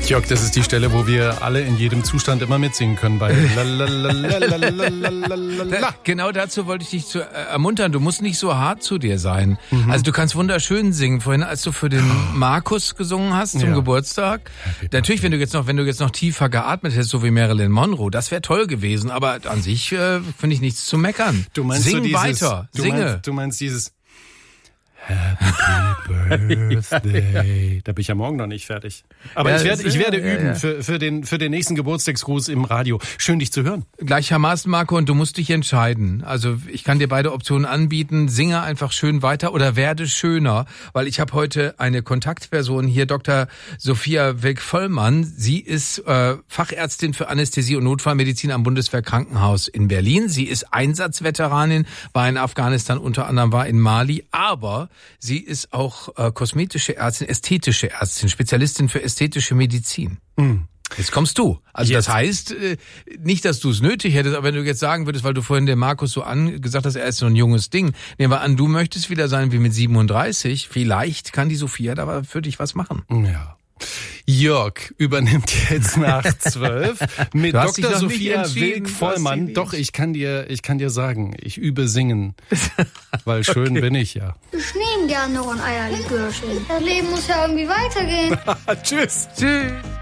Jörg, das ist die Stelle, wo wir alle in jedem Zustand immer mitsingen können bei Genau dazu wollte ich dich ermuntern. Du musst nicht so hart zu dir sein. Also du kannst wunderschön singen. Vorhin, als du für den Markus gesungen hast zum Geburtstag. Natürlich, wenn du jetzt noch tiefer geatmet hättest, so wie Marilyn Monroe, das wäre toll gewesen. Aber an sich finde ich nichts zu meckern. Du meinst Sing so dieses, weiter, singe. Du meinst dieses Happy Birthday. Da bin ich ja morgen noch nicht fertig. Aber ich werde üben für den nächsten Geburtstagsgruß im Radio. Schön, dich zu hören. Gleichermaßen, Marco, und du musst dich entscheiden. Also ich kann dir beide Optionen anbieten. Singe einfach schön weiter oder werde schöner. Weil ich habe heute eine Kontaktperson hier, Dr. Sophia Wilk-Vollmann. Sie ist Fachärztin für Anästhesie und Notfallmedizin am Bundeswehrkrankenhaus in Berlin. Sie ist Einsatzveteranin, war in Afghanistan, unter anderem war in Mali. Aber sie ist auch kosmetische Ärztin, ästhetische Ärztin, Spezialistin für ästhetische Medizin. Jetzt kommst du. Also das heißt, nicht, dass du es nötig hättest, aber wenn du jetzt sagen würdest, weil du vorhin dem Markus so gesagt hast, er ist so ein junges Ding. Nehmen wir an, du möchtest wieder sein wie mit 37. Vielleicht kann die Sophia da für dich was machen. Ja. Jörg übernimmt jetzt nach 12 mit Dr. Sophia Wilk-Vollmann. Doch, ich kann dir sagen, ich übe singen, weil schön bin ich ja. Ich nehme gern noch ein Eierlikörchen. Das Leben muss ja irgendwie weitergehen. Tschüss. Tschüss.